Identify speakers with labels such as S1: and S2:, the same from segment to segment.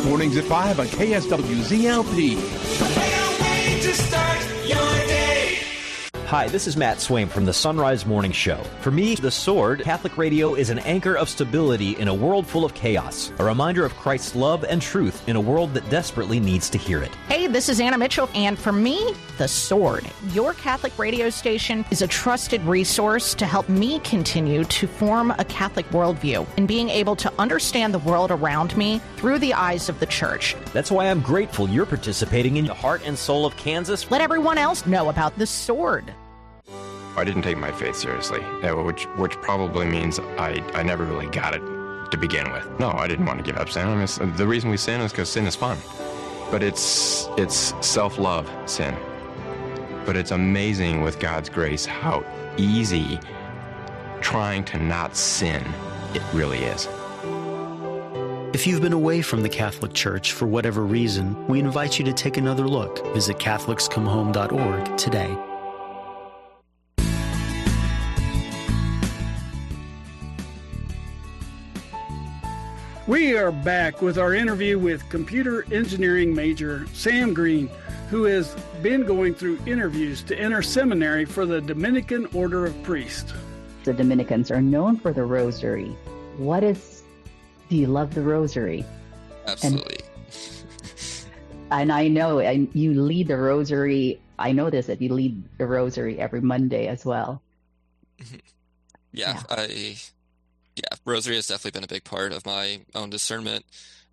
S1: Mornings at 5 on KSWZLP.
S2: Way to start your day.
S3: Hi, this is Matt Swaim from the Sunrise Morning Show. For me, The Sword, Catholic radio is an anchor of stability in a world full of chaos, a reminder of Christ's love and truth in a world that desperately needs to hear it.
S4: Hey, this is Anna Mitchell, and for me, The Sword, your Catholic radio station, is a trusted resource to help me continue to form a Catholic worldview and being able to understand the world around me through the eyes of the Church.
S3: That's why I'm grateful you're participating in the heart and soul of Kansas.
S4: Let everyone else know about The Sword.
S5: I didn't take my faith seriously, which probably means I never really got it to begin with. No, I didn't want to give up sin. The reason we sin is because sin is fun. But it's self-love sin. But it's amazing with God's grace how easy trying to not sin it really is.
S6: If you've been away from the Catholic Church for whatever reason, we invite you to take another look. Visit CatholicsComeHome.org today.
S7: We are back with our interview with computer engineering major Sam Green, who has been going through interviews to enter seminary for the Dominican Order of Priests.
S8: The Dominicans are known for the rosary. Do you love the rosary?
S9: Absolutely.
S8: And I know you lead the rosary. I know this, that you lead the rosary every Monday as well.
S9: Yeah. Rosary has definitely been a big part of my own discernment.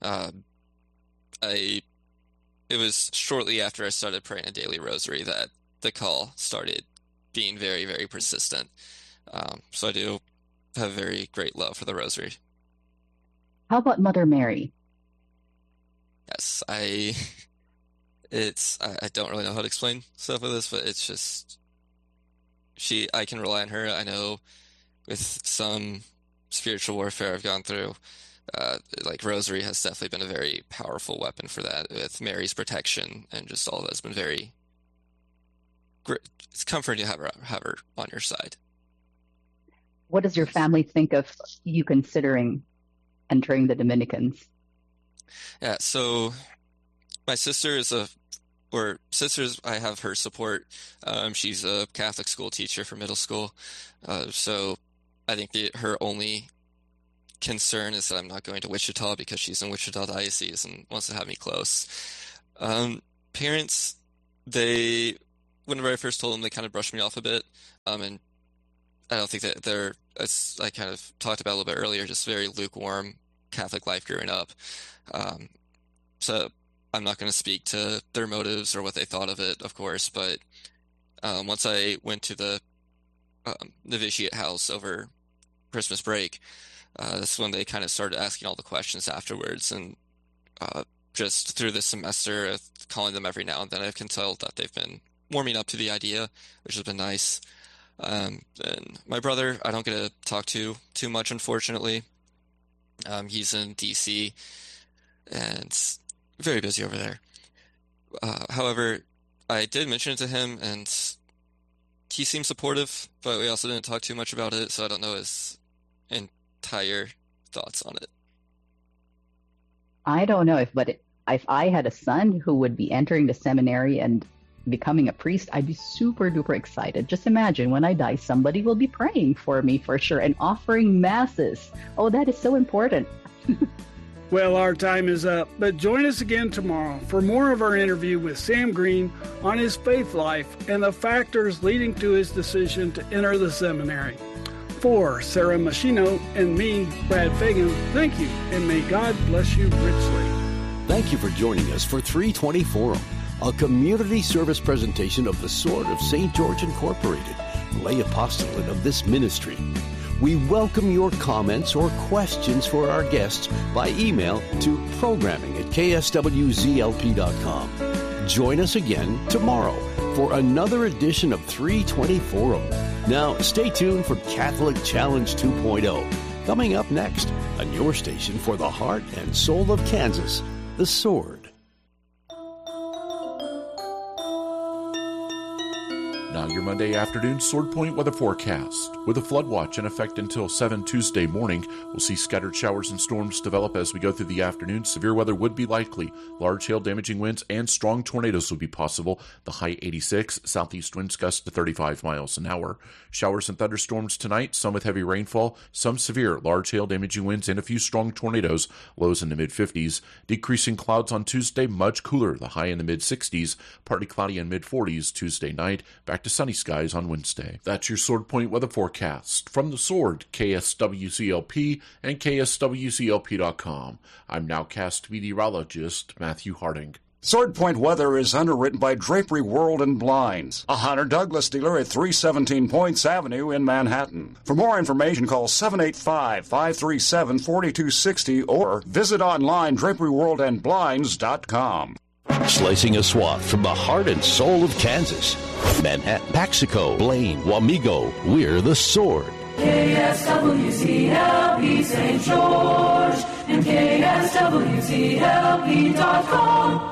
S9: It was shortly after I started praying a daily rosary that the call started being very, very persistent. So I do have very great love for the rosary.
S8: How about Mother Mary?
S9: Yes, I don't really know how to explain stuff with this, but it's just I can rely on her. I know with some spiritual warfare I've gone through, like rosary has definitely been a very powerful weapon for that, with Mary's protection and just all that's been very great. It's comforting to have her on your side.
S8: What does your family think of you considering entering the Dominicans?
S9: Yeah, so my sister I have her support. She's a Catholic school teacher for middle school, so I think her only concern is that I'm not going to Wichita because she's in Wichita Diocese and wants to have me close. Parents, whenever I first told them, they kind of brushed me off a bit. And I don't think that they're, as I kind of talked about a little bit earlier, just very lukewarm Catholic life growing up. So I'm not going to speak to their motives or what they thought of it, of course. But once I went to the novitiate house over Christmas break, that's when they kind of started asking all the questions afterwards, and just through this semester, calling them every now and then, I can tell that they've been warming up to the idea, which has been nice. And my brother, I don't get to talk to too much, unfortunately. He's in DC and very busy over there. However, I did mention it to him, and he seemed supportive, but we also didn't talk too much about it, so I don't know his entire thoughts on it.
S8: I don't know if I had a son who would be entering the seminary and becoming a priest, I'd be super duper excited. Just imagine, when I die, somebody will be praying for me for sure and offering masses. Oh, that is so important.
S7: Well, our time is up, but join us again tomorrow for more of our interview with Sam Green on his faith life and the factors leading to his decision to enter the seminary. For Sarah Machino and me, Brad Fagan, thank you, and may God bless you richly.
S1: Thank you for joining us for 320 Forum, a community service presentation of the Sword of St. George Incorporated, lay apostolate of this ministry. We welcome your comments or questions for our guests by email to programming@kswzlp.com. Join us again tomorrow for another edition of 320 Forum. Now, stay tuned for Catholic Challenge 2.0, coming up next on your station for the heart and soul of Kansas, The Sword.
S10: Now your Monday afternoon Sword Point weather forecast. With a flood watch in effect until 7 Tuesday morning, we'll see scattered showers and storms develop as we go through the afternoon. Severe weather would be likely. Large hail damaging winds and strong tornadoes would be possible. The high 86, southeast winds gusts to 35 miles an hour. Showers and thunderstorms tonight, some with heavy rainfall, some severe large hail damaging winds and a few strong tornadoes. Lows in the mid-50s. Decreasing clouds on Tuesday, much cooler. The high in the mid-60s. Partly cloudy and mid-40s Tuesday night. Back to sunny skies on Wednesday. That's your Sword Point weather forecast. From the Sword, KSWCLP and KSWCLP.com. I'm nowcast meteorologist Matthew Harding.
S11: Sword Point weather is underwritten by Drapery World and Blinds, a Hunter Douglas dealer at 317 Points Avenue in Manhattan. For more information, call 785-537-4260 or visit online draperyworldandblinds.com.
S1: Slicing a swath from the heart and soul of Kansas. Manhattan, Paxico, Blaine, Wamego, we're the Sword.
S2: KSWCLP St. George and KSWCLP.com.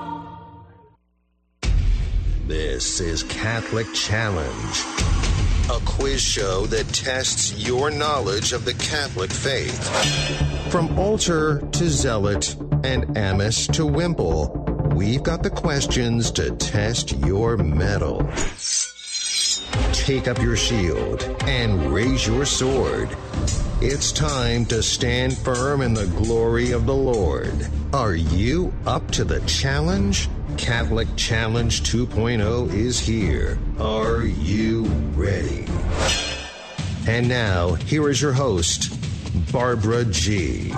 S12: This is Catholic Challenge, a quiz show that tests your knowledge of the Catholic faith. From altar to zealot and Amish to Wimple, we've got the questions to test your mettle. Take up your shield and raise your sword. It's time to stand firm in the glory of the Lord. Are you up to the challenge? Catholic Challenge 2.0 is here. Are you ready? And now, here is your host, Barbara G.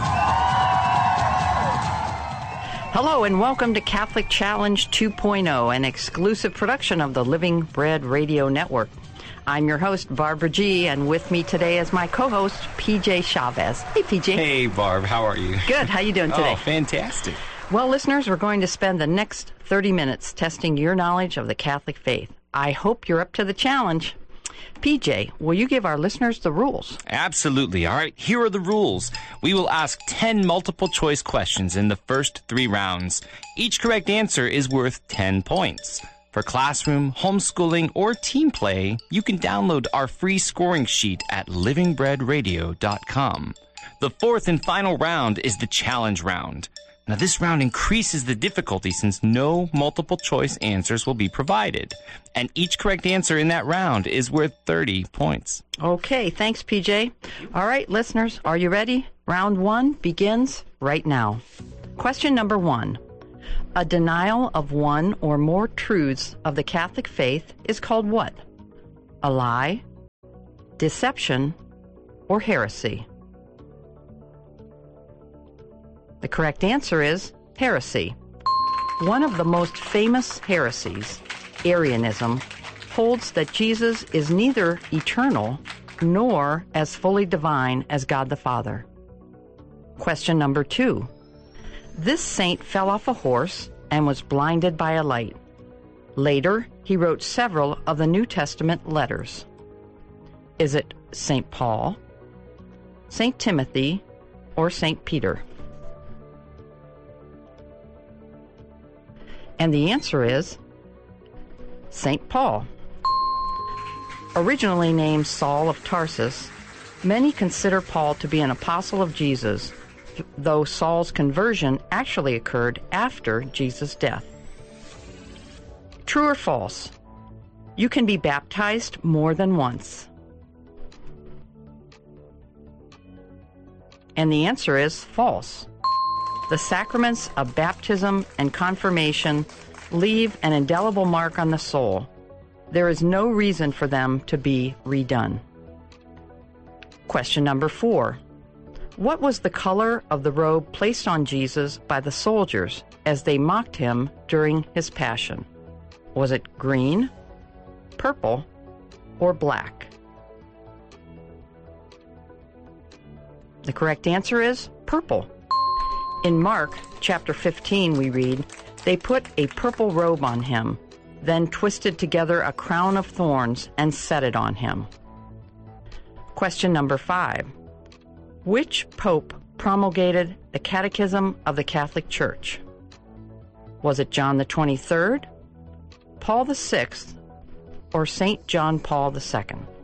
S13: Hello and welcome to Catholic Challenge 2.0, an exclusive production of the Living Bread Radio Network. I'm your host, Barbara G., and with me today is my co-host, PJ Chavez. Hey, PJ.
S14: Hey, Barb. How are you?
S13: Good. How you doing today?
S14: Oh, fantastic.
S13: Well, listeners, we're going to spend the next 30 minutes testing your knowledge of the Catholic faith. I hope you're up to the challenge. PJ, will you give our listeners the rules?
S14: Absolutely. All right, here are the rules. We will ask 10 multiple-choice questions in the first 3 rounds. Each correct answer is worth 10 points. For classroom, homeschooling, or team play, you can download our free scoring sheet at livingbreadradio.com. The fourth and final round is the challenge round. Now, this round increases the difficulty since no multiple-choice answers will be provided. And each correct answer in that round is worth 30 points.
S13: Okay, thanks, PJ. All right, listeners, are you ready? Round 1 begins right now. Question number 1. A denial of one or more truths of the Catholic faith is called what? A lie, deception, or heresy? The correct answer is heresy. One of the most famous heresies, Arianism, holds that Jesus is neither eternal nor as fully divine as God the Father. Question number 2. This saint fell off a horse and was blinded by a light. Later, he wrote several of the New Testament letters. Is it St. Paul, St. Timothy, or St. Peter? And the answer is St. Paul. Originally named Saul of Tarsus, many consider Paul to be an apostle of Jesus, though Saul's conversion actually occurred after Jesus' death. True or false? You can be baptized more than once. And the answer is false. The sacraments of baptism and confirmation leave an indelible mark on the soul. There is no reason for them to be redone. Question number 4. What was the color of the robe placed on Jesus by the soldiers as they mocked him during his passion? Was it green, purple, or black? The correct answer is purple. In Mark chapter 15 we read, "They put a purple robe on him, then twisted together a crown of thorns and set it on him." Question number 5. Which pope promulgated the Catechism of the Catholic Church? Was it John the 23rd, Paul the 6th, or St. John Paul II?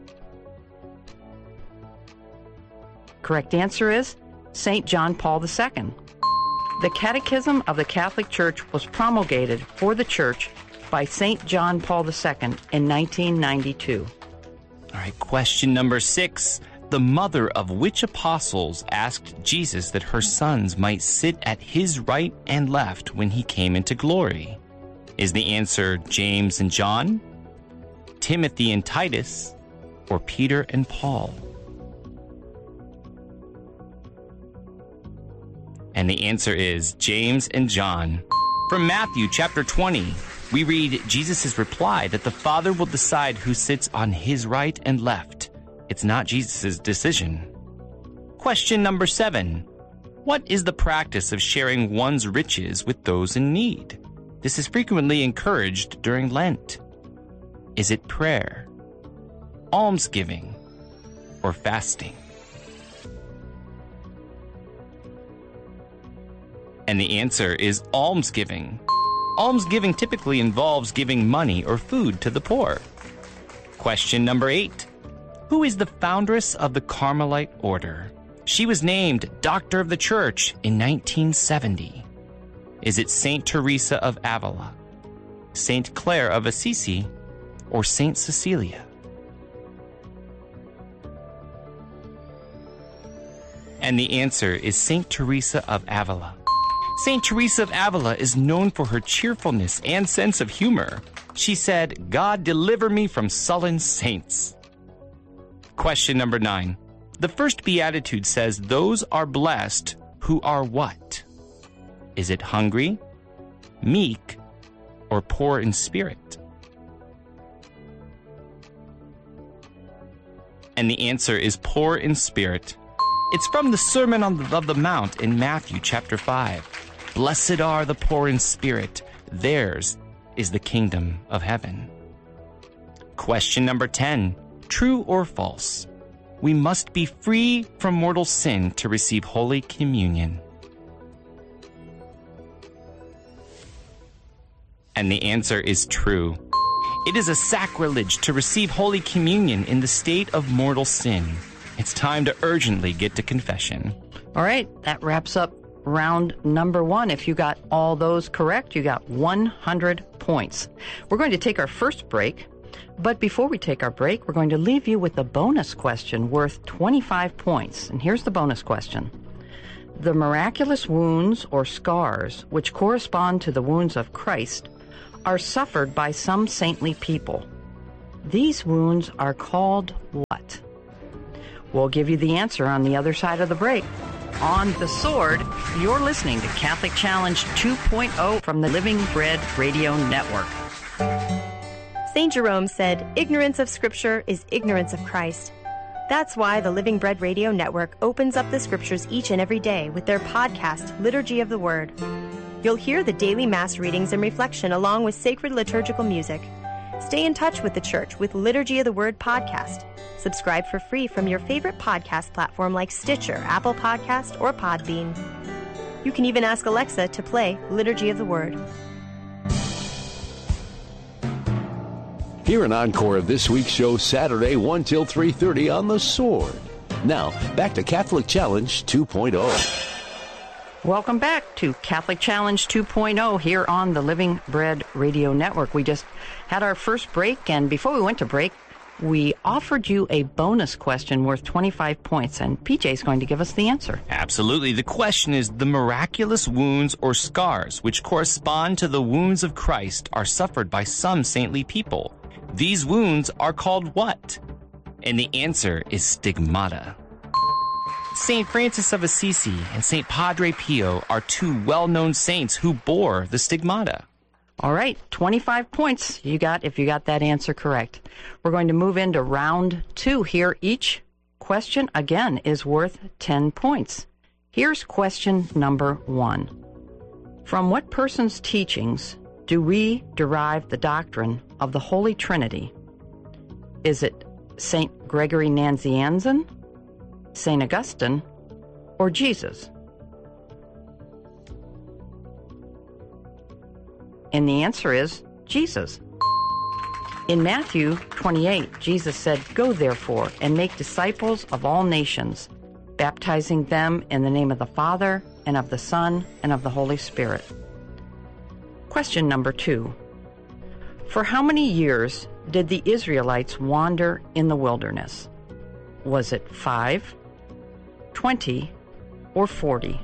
S13: Correct answer is St. John Paul II. The Catechism of the Catholic Church was promulgated for the Church by St. John Paul II in 1992.
S14: All right, question number 6. The mother of which apostles asked Jesus that her sons might sit at his right and left when he came into glory? Is the answer James and John, Timothy and Titus, or Peter and Paul? And the answer is James and John. From Matthew chapter 20, we read Jesus' reply that the Father will decide who sits on his right and left. It's not Jesus' decision. Question number 7. What is the practice of sharing one's riches with those in need? This is frequently encouraged during Lent. Is it prayer, almsgiving, or fasting? And the answer is almsgiving. Almsgiving typically involves giving money or food to the poor. Question number 8. Who is the foundress of the Carmelite order? She was named Doctor of the Church in 1970. Is it St. Teresa of Avila, St. Clare of Assisi, or St. Cecilia? And the answer is St. Teresa of Avila. St. Teresa of Avila is known for her cheerfulness and sense of humor. She said, "God deliver me from sullen saints." Question number 9. The first beatitude says, "Those are blessed who are" what? Is it hungry, meek, or poor in spirit? And the answer is poor in spirit. It's from the Sermon on the Mount in Matthew chapter 5. Blessed are the poor in spirit. Theirs is the kingdom of heaven. Question number 10. True or false? We must be free from mortal sin to receive Holy Communion. And the answer is true. It is a sacrilege to receive Holy Communion in the state of mortal sin. It's time to urgently get to confession.
S13: All right, that wraps up round number 1. If you got all those correct, you got 100 points. We're going to take our first break, but before we take our break, we're going to leave you with a bonus question worth 25 points. And here's the bonus question. The miraculous wounds or scars, which correspond to the wounds of Christ, are suffered by some saintly people. These wounds are called what? We'll give you the answer on the other side of the break. On The Sword, you're listening to Catholic Challenge 2.0 from the Living Bread Radio Network.
S15: St. Jerome said, "Ignorance of Scripture is ignorance of Christ." That's why the Living Bread Radio Network opens up the Scriptures each and every day with their podcast, Liturgy of the Word. You'll hear the daily Mass readings and reflection along with sacred liturgical music. Stay in touch with the Church with Liturgy of the Word podcast. Subscribe for free from your favorite podcast platform like Stitcher, Apple Podcast, or Podbean. You can even ask Alexa to play Liturgy of the Word.
S1: Hear an encore of this week's show Saturday 1 till 3:30 on The Sword. Now, back to Catholic Challenge 2.0.
S13: Welcome back to Catholic Challenge 2.0 here on the Living Bread Radio Network. We just had our first break, and before we went to break, we offered you a bonus question worth 25 points, and PJ is going to give us the answer.
S14: Absolutely. The question is, the miraculous wounds or scars which correspond to the wounds of Christ are suffered by some saintly people. These wounds are called what? And the answer is stigmata. St. Francis of Assisi and St. Padre Pio are two well-known saints who bore the stigmata.
S13: All right, 25 points you got if you got that answer correct. We're going to move into round 2 here. Each question, again, is worth 10 points. Here's question number 1. From what person's teachings do we derive the doctrine of the Holy Trinity? Is it St. Gregory Nazianzen, St. Augustine, or Jesus? And the answer is Jesus. In Matthew 28, Jesus said, "Go therefore and make disciples of all nations, baptizing them in the name of the Father and of the Son and of the Holy Spirit." Question number 2. For how many years did the Israelites wander in the wilderness? Was it 5, 20, or 40?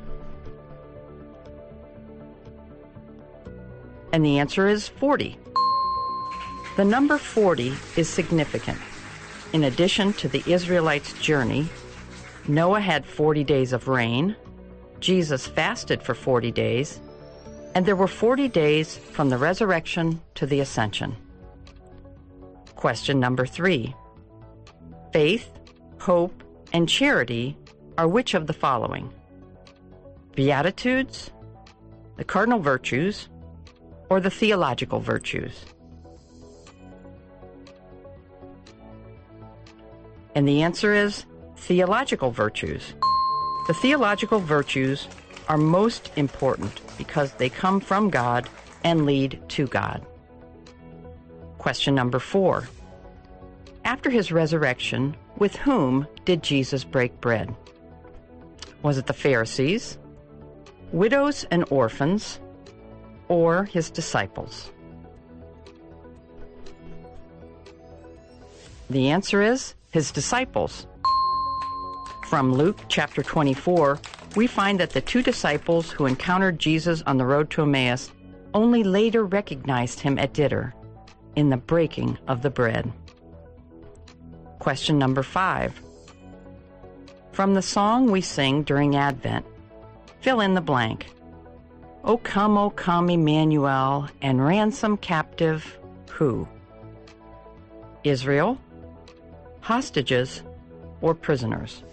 S13: And the answer is 40. The number 40 is significant. In addition to the Israelites' journey, Noah had 40 days of rain, Jesus fasted for 40 days, and there were 40 days from the resurrection to the ascension. Question number 3. Faith, hope, and charity are which of the following? Beatitudes, the cardinal virtues, or the theological virtues? And the answer is theological virtues. The theological virtues are most important because they come from God and lead to God. Question number 4. After his resurrection, with whom did Jesus break bread? Was it the Pharisees, widows and orphans, or his disciples? The answer is his disciples. From Luke chapter 24, we find that the 2 disciples who encountered Jesus on the road to Emmaus only later recognized him at dinner in the breaking of the bread. Question number 5. From the song we sing during Advent, fill in the blank. O come, Emmanuel, and ransom captive who? Israel, hostages, or prisoners?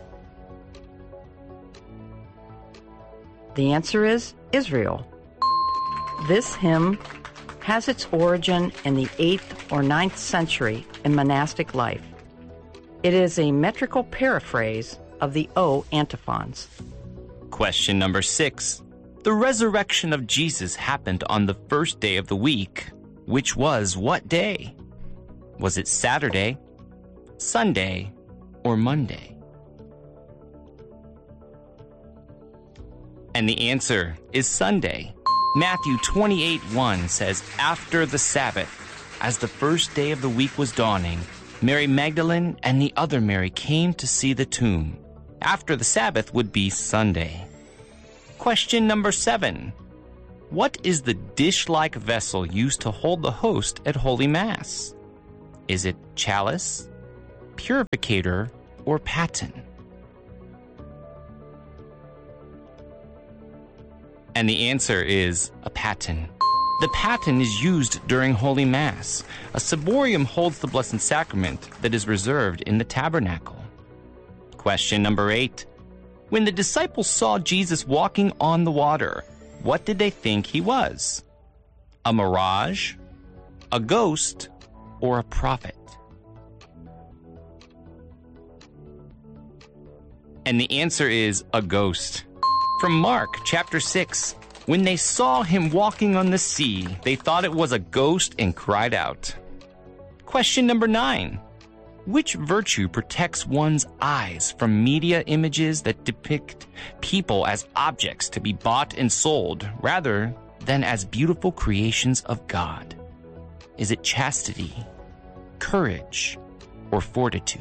S13: The answer is Israel. This hymn has its origin in the 8th or 9th century in monastic life. It is a metrical paraphrase of the O antiphons.
S14: Question number 6. The resurrection of Jesus happened on the first day of the week, which was what day? Was it Saturday, Sunday, or Monday? And the answer is Sunday. Matthew 28:1 says, "After the Sabbath, as the first day of the week was dawning, Mary Magdalene and the other Mary came to see the tomb." After the Sabbath would be Sunday. Question number 7. What is the dish-like vessel used to hold the host at Holy Mass? Is it chalice, purificator, or paten? And the answer is a paten. The paten is used during Holy Mass. A ciborium holds the Blessed Sacrament that is reserved in the tabernacle. Question number 8. When the disciples saw Jesus walking on the water, what did they think he was? A mirage, a ghost, or a prophet? And the answer is a ghost. From Mark chapter 6, when they saw him walking on the sea, they thought it was a ghost and cried out. Question number 9. Which virtue protects one's eyes from media images that depict people as objects to be bought and sold, rather than as beautiful creations of God? Is it chastity, courage, or fortitude?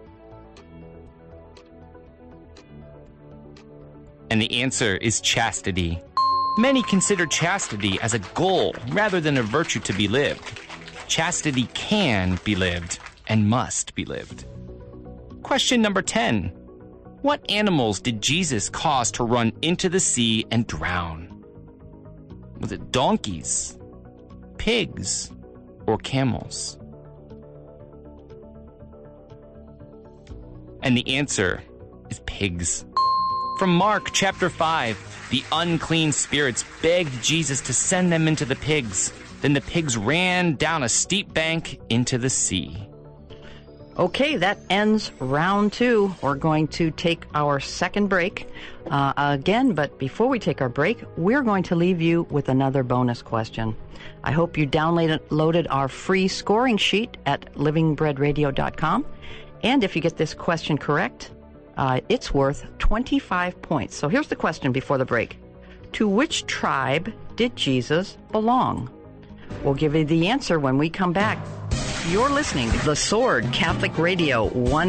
S14: And the answer is chastity. Many consider chastity as a goal rather than a virtue to be lived. Chastity can be lived and must be lived. Question number 10. What animals did Jesus cause to run into the sea and drown? Was it donkeys, pigs, or camels? And the answer is pigs. From Mark chapter 5, the unclean spirits begged Jesus to send them into the pigs. Then the pigs ran down a steep bank into the sea.
S13: Okay, that ends round 2. We're going to take our second break again, but before we take our break, we're going to leave you with another bonus question. I hope you downloaded our free scoring sheet at livingbreadradio.com, and if you get this question correct, it's worth 25 points. So here's the question before the break. To which tribe did Jesus belong? We'll give you the answer when we come back. You're listening to The Sword Catholic Radio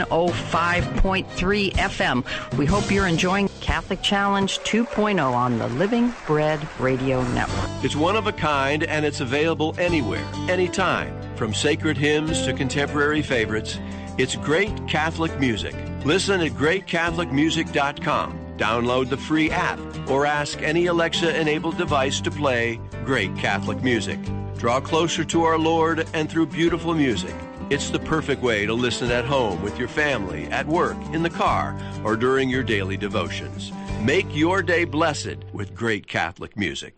S13: 105.3 FM. We hope you're enjoying Catholic Challenge 2.0 on the Living Bread Radio Network.
S16: It's one of a kind, and it's available anywhere, anytime. From sacred hymns to contemporary favorites, it's great Catholic music. Listen at greatcatholicmusic.com. Download the free app or ask any Alexa-enabled device to play great Catholic music. Draw closer to our Lord and through beautiful music. It's the perfect way to listen at home with your family, at work, in the car, or during your daily devotions. Make your day blessed with great Catholic music.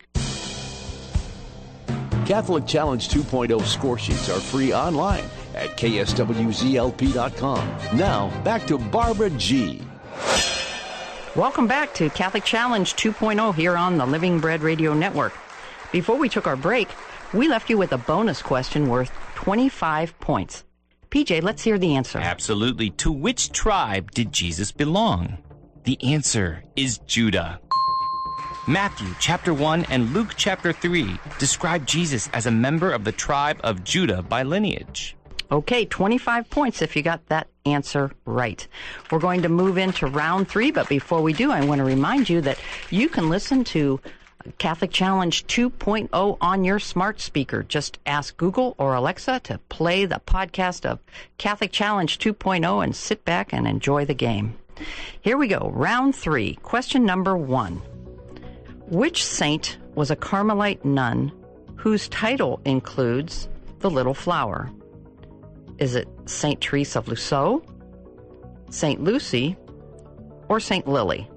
S1: Catholic Challenge 2.0 score sheets are free online at kswzlp.com. Now, back to Barbara G.
S13: Welcome back to Catholic Challenge 2.0 here on the Living Bread Radio Network. Before we took our break, we left you with a bonus question worth 25 points. PJ, let's hear the answer.
S14: Absolutely. To which tribe did Jesus belong? The answer is Judah. Matthew chapter 1 and Luke chapter 3 describe Jesus as a member of the tribe of Judah by lineage.
S13: Okay, 25 points if you got that answer right. We're going to move into round 3, but before we do, I want to remind you that you can listen to Catholic Challenge 2.0 on your smart speaker. Just ask Google or Alexa to play the podcast of Catholic Challenge 2.0 and sit back and enjoy the game. Here we go. Round 3. Question number 1. Which saint was a Carmelite nun whose title includes the little flower? Is it Saint Therese of Lisieux, Saint Lucy, or Saint Lily?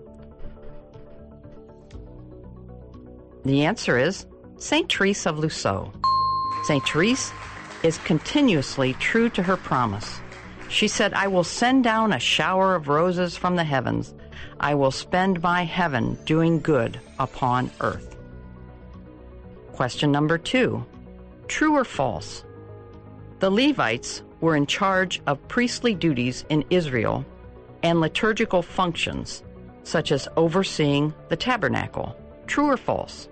S13: The answer is Saint Therese of Lisieux. Saint Therese is continuously true to her promise. She said, I will send down a shower of roses from the heavens. I will spend my heaven doing good upon earth. Question number 2. True or false? The Levites were in charge of priestly duties in Israel and liturgical functions, such as overseeing the tabernacle. True or false?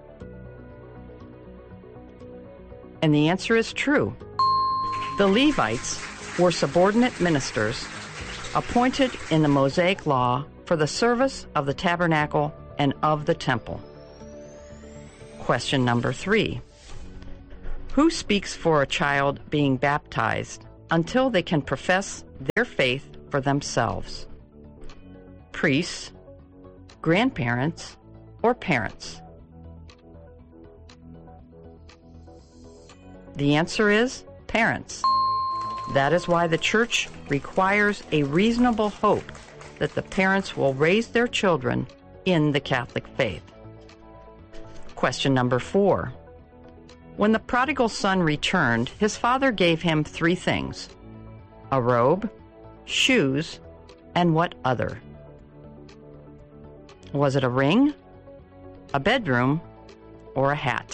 S13: And the answer is true. The Levites were subordinate ministers appointed in the Mosaic Law for the service of the tabernacle and of the temple. Question number 3. Who speaks for a child being baptized until they can profess their faith for themselves? Priests, grandparents, or parents? The answer is parents. That is why the Church requires a reasonable hope that the parents will raise their children in the Catholic faith. Question number 4. When the prodigal son returned, his father gave him 3 things: a robe, shoes, and what other? Was it a ring, a bedroom, or a hat?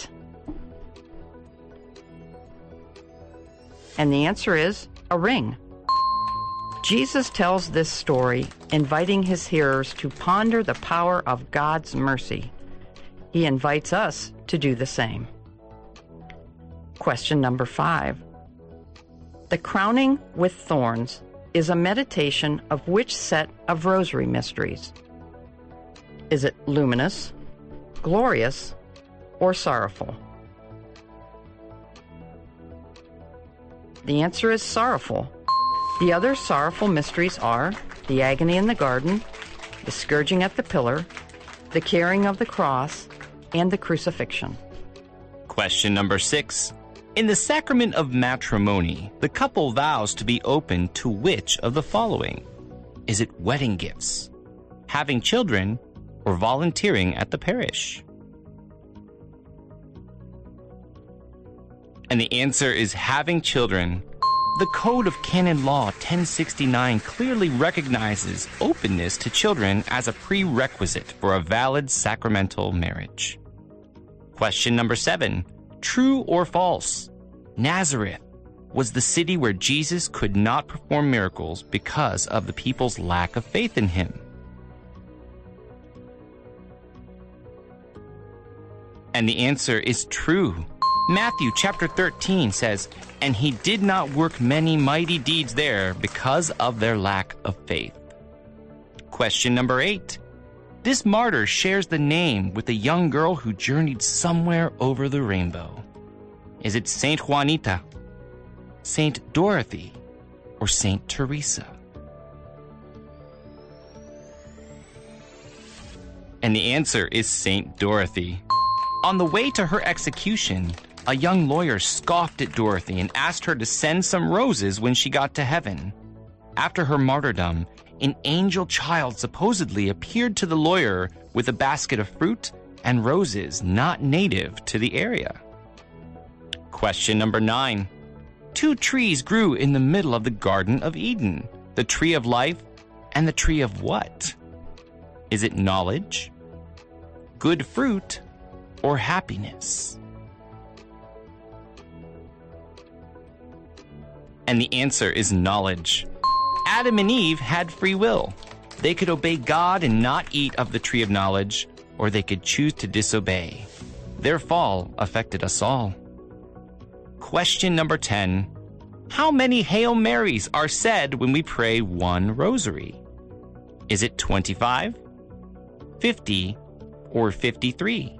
S13: And the answer is a ring. Jesus tells this story, inviting his hearers to ponder the power of God's mercy. He invites us to do the same. Question number 5. The crowning with thorns is a meditation of which set of rosary mysteries? Is it luminous, glorious, or sorrowful? The answer is sorrowful. The other sorrowful mysteries are the agony in the garden, the scourging at the pillar, the carrying of the cross, and the crucifixion.
S14: Question number 6. In the sacrament of matrimony, the couple vows to be open to which of the following? Is it wedding gifts, having children, or volunteering at the parish? And the answer is having children. The Code of Canon Law 1069 clearly recognizes openness to children as a prerequisite for a valid sacramental marriage. Question number 7. True or false? Nazareth was the city where Jesus could not perform miracles because of the people's lack of faith in him. And the answer is true. Matthew chapter 13 says, "And he did not work many mighty deeds there because of their lack of faith." Question number 8. This martyr shares the name with a young girl who journeyed somewhere over the rainbow. Is it Saint Juanita, Saint Dorothy, or Saint Teresa? And the answer is Saint Dorothy. On the way to her execution, a young lawyer scoffed at Dorothy and asked her to send some roses when she got to heaven. After her martyrdom, an angel child supposedly appeared to the lawyer with a basket of fruit and roses not native to the area. Question number 9. 2 trees grew in the middle of the Garden of Eden, the tree of life and the tree of what? Is it knowledge, good fruit, or happiness? And the answer is knowledge. Adam and Eve had free will. They could obey God and not eat of the tree of knowledge, or they could choose to disobey. Their fall affected us all. Question number 10. How many Hail Marys are said when we pray one rosary? Is it 25, 50, or 53?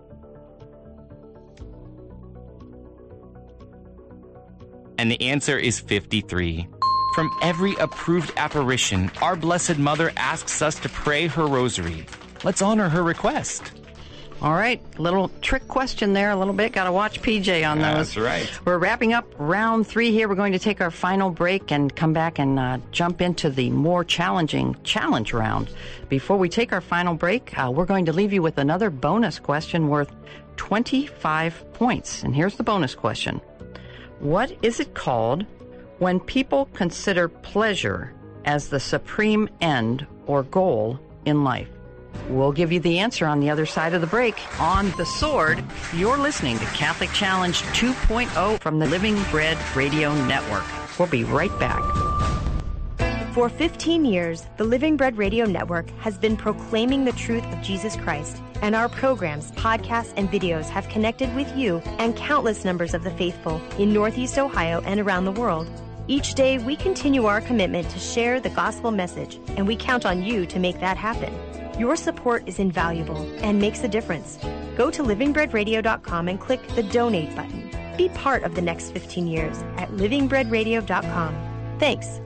S14: And the answer is 53. From every approved apparition, our Blessed Mother asks us to pray her rosary. Let's honor her request.
S13: All right, little trick question there a little bit. Got to watch PJ on those.
S14: That's right.
S13: We're wrapping up round 3 here. We're going to take our final break and come back and jump into the more challenging challenge round. Before we take our final break, we're going to leave you with another bonus question worth 25 points. And here's the bonus question. What is it called when people consider pleasure as the supreme end or goal in life? We'll give you the answer on the other side of the break. On The Sword, you're listening to Catholic Challenge 2.0 from the Living Bread Radio Network. We'll be right back.
S15: For 15 years, the Living Bread Radio Network has been proclaiming the truth of Jesus Christ, and our programs, podcasts, and videos have connected with you and countless numbers of the faithful in Northeast Ohio and around the world. Each day, we continue our commitment to share the gospel message, and we count on you to make that happen. Your support is invaluable and makes a difference. Go to livingbreadradio.com and click the donate button. Be part of the next 15 years at livingbreadradio.com. Thanks.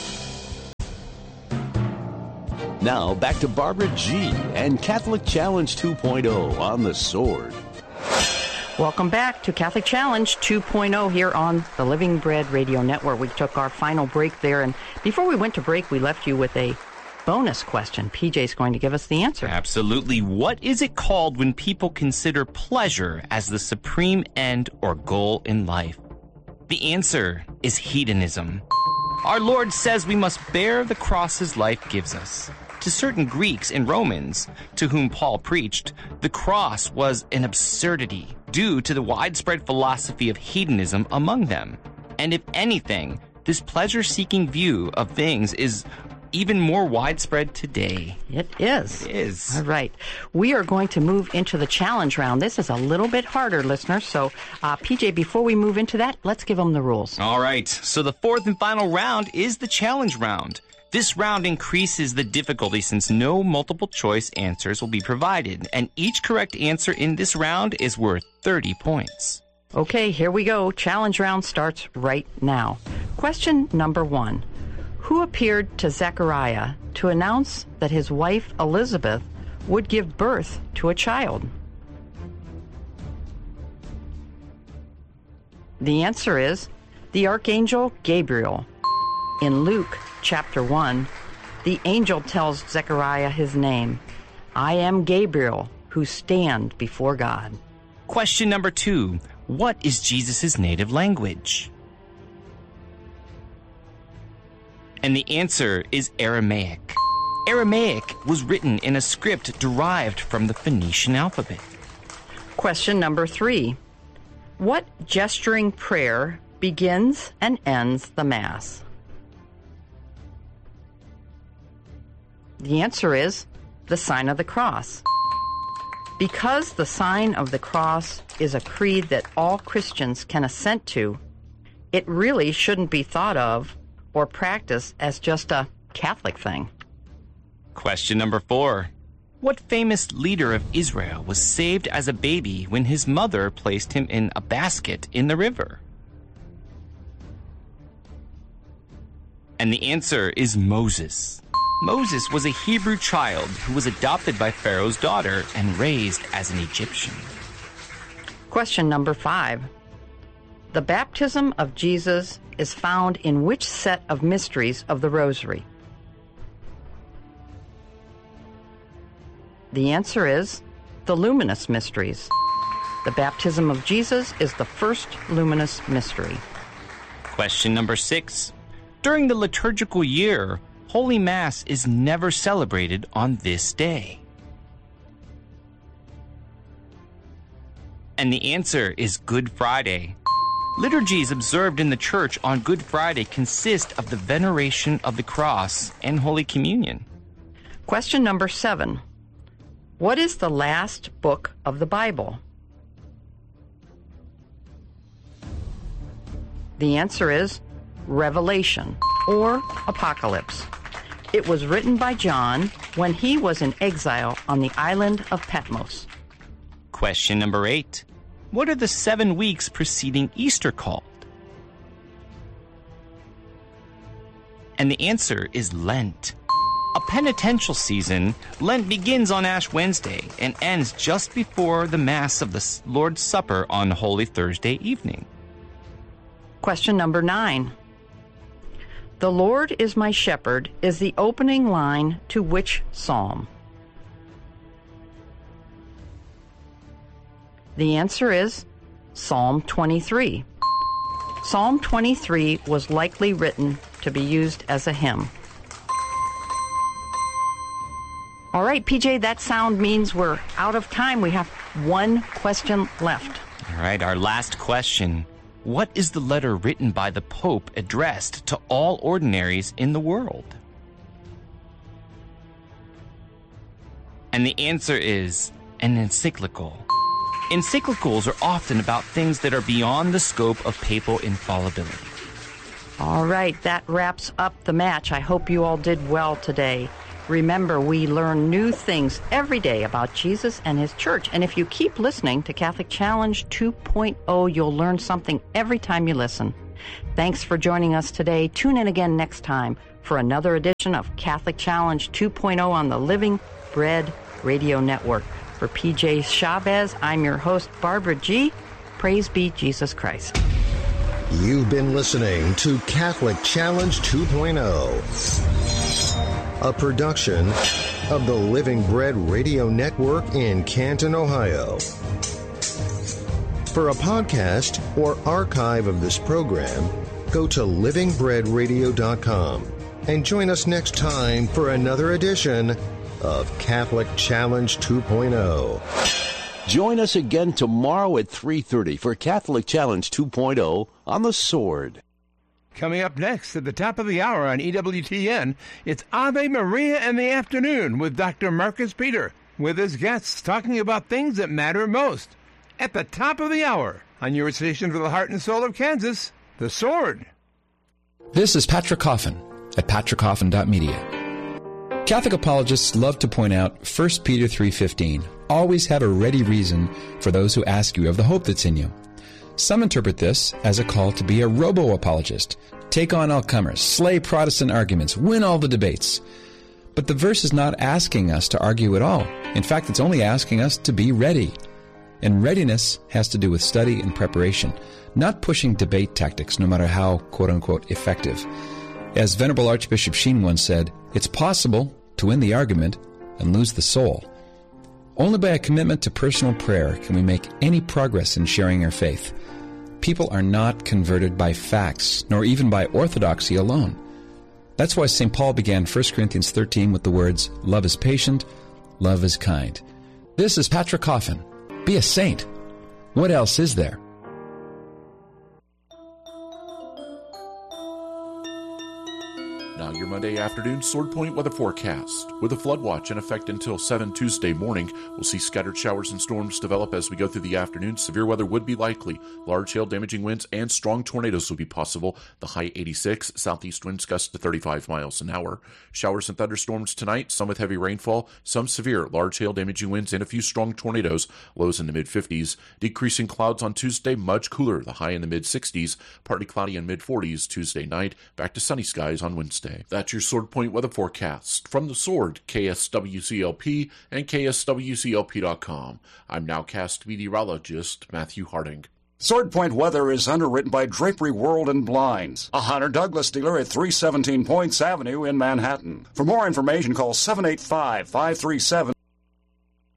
S1: Now back to Barbara G. and Catholic Challenge 2.0 on The Sword.
S13: Welcome back to Catholic Challenge 2.0 here on the Living Bread Radio Network. We took our final break there, and before we went to break, we left you with a bonus question. PJ's going to give us the answer.
S14: Absolutely. What is it called when people consider pleasure as the supreme end or goal in life? The answer is hedonism. Our Lord says we must bear the crosses life gives us. To certain Greeks and Romans, to whom Paul preached, the cross was an absurdity due to the widespread philosophy of hedonism among them. And if anything, this pleasure-seeking view of things is even more widespread today.
S13: It is.
S14: It is.
S13: All right. We are going to move into the challenge round. This is a little bit harder, listeners. So, PJ, before we move into that, let's give them the rules.
S14: All right. So the fourth and final round is the challenge round. This round increases the difficulty since no multiple choice answers will be provided, and each correct answer in this round is worth 30 points.
S13: Okay, here we go. Challenge round starts right now. Question number 1. Who appeared to Zechariah to announce that his wife Elizabeth would give birth to a child? The answer is the Archangel Gabriel. In Luke chapter 1, the angel tells Zechariah his name. I am Gabriel, who stand before God.
S14: Question number 2. What is Jesus' native language? And the answer is Aramaic. Aramaic was written in a script derived from the Phoenician alphabet.
S13: Question number 3. What gesturing prayer begins and ends the Mass? The answer is the sign of the cross. Because the sign of the cross is a creed that all Christians can assent to, it really shouldn't be thought of or practiced as just a Catholic thing.
S14: Question number 4. What famous leader of Israel was saved as a baby when his mother placed him in a basket in the river? And the answer is Moses. Moses was a Hebrew child who was adopted by Pharaoh's daughter and raised as an Egyptian.
S13: Question number 5. The baptism of Jesus is found in which set of mysteries of the Rosary? The answer is the luminous mysteries. The baptism of Jesus is the first luminous mystery.
S14: Question number 6. During the liturgical year, Holy Mass is never celebrated on this day. And the answer is Good Friday. Liturgies observed in the Church on Good Friday consist of the veneration of the cross and Holy Communion.
S13: Question number 7. What is the last book of the Bible? The answer is Revelation or Apocalypse. It was written by John when he was in exile on the island of Patmos.
S14: Question number 8. What are the 7 weeks preceding Easter called? And the answer is Lent. A penitential season, Lent begins on Ash Wednesday and ends just before the Mass of the Lord's Supper on Holy Thursday evening.
S13: Question number 9. The Lord is my shepherd is the opening line to which psalm? The answer is Psalm 23. Psalm 23 was likely written to be used as a hymn. All right, PJ, that sound means we're out of time. We have one question left.
S14: All right, our last question. What is the letter written by the Pope addressed to all ordinaries in the world? And the answer is an encyclical. Encyclicals are often about things that are beyond the scope of papal infallibility.
S13: All right, that wraps up the match. I hope you all did well today. Remember, we learn new things every day about Jesus and his church. And if you keep listening to Catholic Challenge 2.0, you'll learn something every time you listen. Thanks for joining us today. Tune in again next time for another edition of Catholic Challenge 2.0 on the Living Bread Radio Network. For PJ Chavez, I'm your host, Barbara G. Praise be Jesus Christ.
S12: You've been listening to Catholic Challenge 2.0. A production of the Living Bread Radio Network in Canton, Ohio. For a podcast or archive of this program, go to livingbreadradio.com and join us next time for another edition of Catholic Challenge 2.0.
S1: Join us again tomorrow at 3:30 for Catholic Challenge 2.0 on the Sword.
S17: Coming up next at the top of the hour on EWTN, it's Ave Maria in the afternoon with Dr. Marcus Peter, with his guests talking about things that matter most. At the top of the hour on your station for the heart and soul of Kansas, The Sword.
S18: This is Patrick Coffin at patrickcoffin.media. Catholic apologists love to point out 1 Peter 3:15. Always have a ready reason for those who ask you of the hope that's in you. Some interpret this as a call to be a robo-apologist. Take on all comers, slay Protestant arguments, win all the debates. But the verse is not asking us to argue at all. In fact, it's only asking us to be ready. And readiness has to do with study and preparation, not pushing debate tactics, no matter how, quote-unquote, effective. As Venerable Archbishop Sheen once said, it's possible to win the argument and lose the soul. Only by a commitment to personal prayer can we make any progress in sharing our faith. People are not converted by facts, nor even by orthodoxy alone. That's why St. Paul began 1 Corinthians 13 with the words, love is patient, love is kind. This is Patrick Coffin. Be a saint. What else is there?
S10: Now your Monday afternoon Sword Point weather forecast. With a flood watch in effect until 7 Tuesday morning, we'll see scattered showers and storms develop as we go through the afternoon. Severe weather would be likely. Large hail, damaging winds, and strong tornadoes will be possible. The high 86, southeast winds gusts to 35 miles an hour. Showers and thunderstorms tonight, some with heavy rainfall, some severe, large hail, damaging winds, and a few strong tornadoes. Lows in the mid-50s. Decreasing clouds on Tuesday, much cooler. The high in the mid-60s, partly cloudy and mid-40s Tuesday night. Back to sunny skies on Wednesday. That's your Sword Point weather forecast. From the Sword, KSWCLP and KSWCLP.com. I'm nowcast meteorologist Matthew Harding.
S11: Sword Point weather is underwritten by Drapery World and Blinds, a Hunter Douglas dealer at 317 Points Avenue in Manhattan. For more information, call 785-537